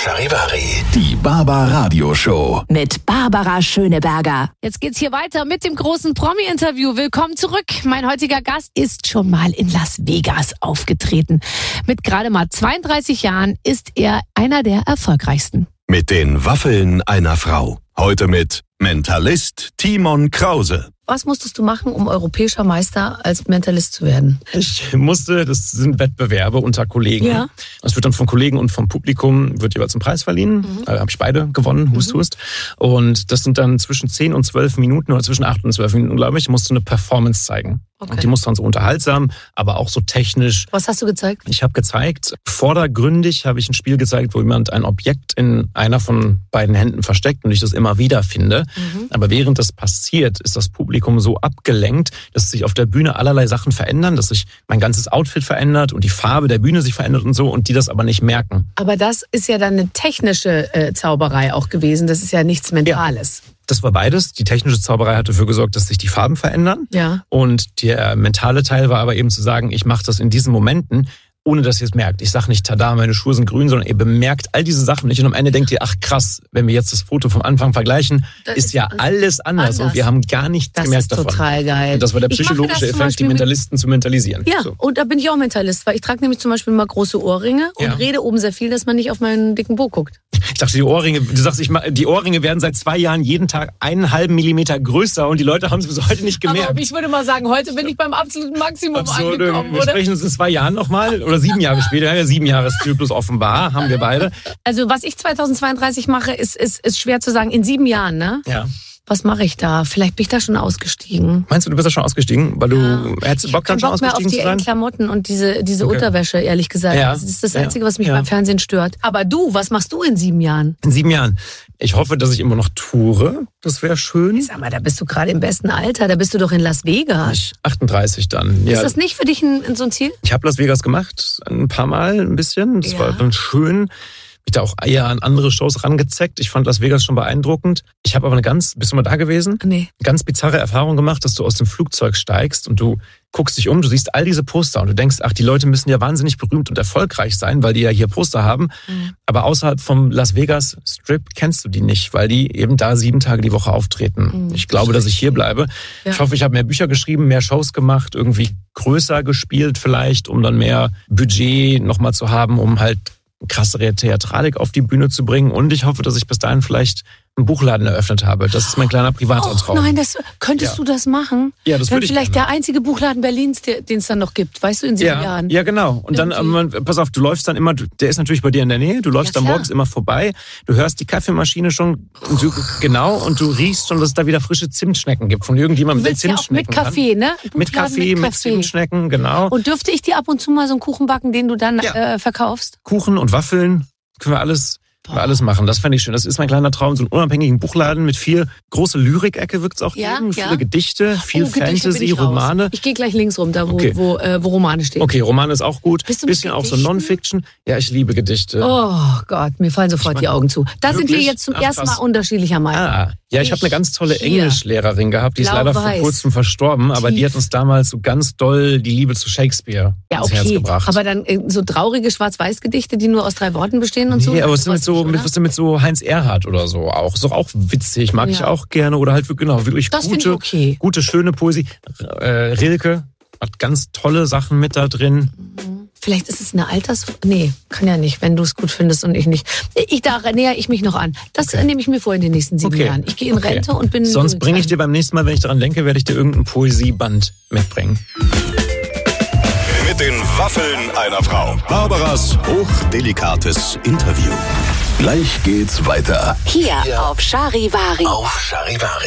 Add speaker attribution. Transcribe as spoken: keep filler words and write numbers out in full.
Speaker 1: Charivari. Die Barbara-Radio-Show.
Speaker 2: Mit Barbara Schöneberger.
Speaker 3: Jetzt geht's hier weiter mit dem großen Promi-Interview. Willkommen zurück. Mein heutiger Gast ist schon mal in Las Vegas aufgetreten. Mit gerade mal zweiunddreißig Jahren ist er einer der erfolgreichsten.
Speaker 1: Mit den Waffeln einer Frau. Heute mit Mentalist Timon Krause.
Speaker 3: Was musstest du machen, um europäischer Meister als Mentalist zu werden?
Speaker 4: Ich musste, das sind Wettbewerbe unter Kollegen.
Speaker 3: Ja.
Speaker 4: Das wird dann von Kollegen und vom Publikum, wird jeweils ein Preis verliehen. Mhm. Da habe ich beide gewonnen, Hust, mhm. Hust. Und das sind dann zwischen zehn und zwölf Minuten oder zwischen acht und zwölf Minuten, glaube ich, musst du eine Performance zeigen. Okay. Und die muss dann so unterhaltsam, aber auch so technisch.
Speaker 3: Was hast du gezeigt?
Speaker 4: Ich habe gezeigt, vordergründig habe ich ein Spiel gezeigt, wo jemand ein Objekt in einer von beiden Händen versteckt und ich das immer wieder finde. Mhm. Aber während das passiert, ist das Publikum so abgelenkt, dass sich auf der Bühne allerlei Sachen verändern, dass sich mein ganzes Outfit verändert und die Farbe der Bühne sich verändert und so und die das aber nicht merken.
Speaker 3: Aber das ist ja dann eine technische äh, Zauberei auch gewesen. Das ist ja nichts Mentales.
Speaker 4: Ja. Das war beides. Die technische Zauberei hat dafür gesorgt, dass sich die Farben verändern.
Speaker 3: Ja.
Speaker 4: Und der mentale Teil war aber eben zu sagen, ich mache das in diesen Momenten, ohne dass ihr es merkt. Ich sage nicht, tada, meine Schuhe sind grün, sondern ihr bemerkt all diese Sachen nicht. Und am Ende denkt ihr, ach krass, wenn wir jetzt das Foto vom Anfang vergleichen, ist, ist ja alles anders. anders. Und wir haben gar nichts
Speaker 3: das
Speaker 4: gemerkt davon.
Speaker 3: Das ist total geil.
Speaker 4: Und das war der psychologische Effekt, die Mentalisten zu mentalisieren.
Speaker 3: Ja,
Speaker 4: so.
Speaker 3: Und da bin ich auch Mentalist, weil ich trage nämlich zum Beispiel mal große Ohrringe und ja. rede oben sehr viel, dass man nicht auf meinen dicken Po guckt.
Speaker 4: Ich dachte, die Ohrringe, du sagst, ich, die Ohrringe werden seit zwei Jahren jeden Tag einen halben Millimeter größer und die Leute haben es bis heute nicht gemerkt.
Speaker 3: Aber ich würde mal sagen, heute bin ich beim absoluten Maximum
Speaker 4: Absolut,
Speaker 3: angekommen,
Speaker 4: wir
Speaker 3: oder?
Speaker 4: sprechen uns in zwei Jahren nochmal oder sieben Jahre später. Ja, sieben Jahreszyklus offenbar, haben wir beide.
Speaker 3: Also was ich zweitausendzweiunddreißig mache, ist, ist, ist schwer zu sagen. In sieben Jahren, ne?
Speaker 4: Ja.
Speaker 3: Was mache ich da? Vielleicht bin ich da schon ausgestiegen.
Speaker 4: Meinst du, du bist da schon ausgestiegen? Weil du
Speaker 3: ja.
Speaker 4: hättest Bock, dann schon
Speaker 3: Bock mehr
Speaker 4: ausgestiegen
Speaker 3: auf die
Speaker 4: zu sein?
Speaker 3: engen Klamotten und diese, diese
Speaker 4: okay.
Speaker 3: Unterwäsche, ehrlich gesagt.
Speaker 4: Ja.
Speaker 3: Das ist das Einzige, was mich
Speaker 4: ja.
Speaker 3: beim Fernsehen stört. Aber du, was machst du in sieben Jahren?
Speaker 4: In sieben Jahren? Ich hoffe, dass ich immer noch toure. Das wäre schön.
Speaker 3: Sag mal, da bist du gerade im besten Alter. Da bist du doch in Las Vegas.
Speaker 4: Ich, achtunddreißig dann. Ja.
Speaker 3: Ist das nicht für dich ein, so ein Ziel?
Speaker 4: Ich habe Las Vegas gemacht, ein paar Mal ein bisschen. Das
Speaker 3: ja.
Speaker 4: war dann schön. Ich da auch eher an andere Shows rangezeckt. Ich fand Las Vegas schon beeindruckend. Ich habe aber eine ganz, bist du mal da gewesen?
Speaker 3: Nee.
Speaker 4: Ganz bizarre Erfahrung gemacht, dass du aus dem Flugzeug steigst und du guckst dich um, du siehst all diese Poster und du denkst, ach, die Leute müssen ja wahnsinnig berühmt und erfolgreich sein, weil die ja hier Poster haben. Mhm. Aber außerhalb vom Las Vegas Strip kennst du die nicht, weil die eben da sieben Tage die Woche auftreten. Mhm. Ich glaube, dass ich hier bleibe. Ja. Ich hoffe, ich habe mehr Bücher geschrieben, mehr Shows gemacht, irgendwie größer gespielt vielleicht, um dann mehr Budget nochmal zu haben, um halt krassere Theatralik auf die Bühne zu bringen. Und ich hoffe, dass ich bis dahin vielleicht einen Buchladen eröffnet habe. Das ist mein kleiner privater
Speaker 3: oh,
Speaker 4: Traum.
Speaker 3: Nein, das, könntest ja. du das machen?
Speaker 4: Ja, das würde ich
Speaker 3: vielleicht
Speaker 4: gerne.
Speaker 3: Der einzige Buchladen Berlins, den es dann noch gibt, weißt du, in sieben
Speaker 4: ja,
Speaker 3: Jahren.
Speaker 4: Ja, genau. Und dann, ähm, pass auf, du läufst dann immer, der ist natürlich bei dir in der Nähe, du läufst ja, dann morgens immer vorbei, du hörst die Kaffeemaschine schon, und du, genau, und du riechst schon, dass es da wieder frische Zimtschnecken gibt von irgendjemandem, der Zimtschnecken
Speaker 3: ja auch mit Kaffee,
Speaker 4: kann.
Speaker 3: ne?
Speaker 4: Buchladen mit Kaffee, mit, mit Zimtschnecken, genau.
Speaker 3: Und dürfte ich dir ab und zu mal so einen Kuchen backen, den du dann ja. äh, verkaufst?
Speaker 4: Kuchen und Waffeln, können wir alles... Wir alles machen, das fände ich schön. Das ist mein kleiner Traum, so einen unabhängigen Buchladen mit viel große Lyrik-Ecke wird es auch
Speaker 3: ja,
Speaker 4: geben,
Speaker 3: ja.
Speaker 4: viele Gedichte, viel
Speaker 3: oh, Gedichte
Speaker 4: Fantasy,
Speaker 3: ich
Speaker 4: Romane.
Speaker 3: Ich gehe gleich links rum, da wo,
Speaker 4: okay.
Speaker 3: wo, äh, wo Romane stehen.
Speaker 4: Okay, Romane ist auch gut.
Speaker 3: Bist du
Speaker 4: bisschen auch so Non-Fiction. Ja, ich liebe Gedichte.
Speaker 3: Oh Gott, mir fallen sofort ich mein, die Augen zu. Da wirklich? sind wir jetzt zum Ach, ersten Mal unterschiedlicher Meinung.
Speaker 4: Ah, ja, ich, ich habe eine ganz tolle
Speaker 3: hier.
Speaker 4: Englischlehrerin gehabt, die ist leider
Speaker 3: weiß.
Speaker 4: vor kurzem verstorben, aber
Speaker 3: Tief.
Speaker 4: die hat uns damals so ganz doll die Liebe zu Shakespeare
Speaker 3: ja,
Speaker 4: ins
Speaker 3: okay.
Speaker 4: Herz gebracht.
Speaker 3: Aber dann äh, so traurige Schwarz-Weiß-Gedichte, die nur aus drei Worten bestehen und
Speaker 4: nee,
Speaker 3: so?
Speaker 4: Nee, aber was ist mit so, mit, was ist mit so Heinz Erhardt oder so auch? Ist doch auch witzig, mag ja. ich auch gerne. Oder halt genau, wirklich
Speaker 3: das
Speaker 4: gute,
Speaker 3: okay.
Speaker 4: gute, schöne Poesie. Äh, Rilke hat ganz tolle Sachen mit da drin.
Speaker 3: Vielleicht ist es eine Alters... Nee, kann ja nicht, wenn du es gut findest und ich nicht. Ich, da näher ich mich noch an. Das okay. nehme ich mir vor in den nächsten sieben
Speaker 4: okay.
Speaker 3: Jahren. Ich gehe in Rente
Speaker 4: okay.
Speaker 3: und bin...
Speaker 4: Sonst bringe ich dir beim nächsten Mal, wenn ich daran denke, werde ich dir irgendein Poesieband mitbringen.
Speaker 1: Mit den Waffeln einer Frau. Barbaras hochdelikates Interview. Gleich geht's weiter.
Speaker 2: Hier auf Charivari.
Speaker 1: Auf Charivari.